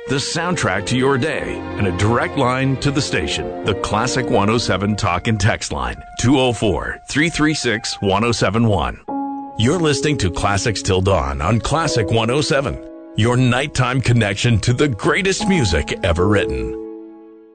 the soundtrack to your day, and a direct line to the station. The Classic 107 Talk and Text Line, 204-336-1071. You're listening to Classics Till Dawn on Classic 107, your nighttime connection to the greatest music ever written.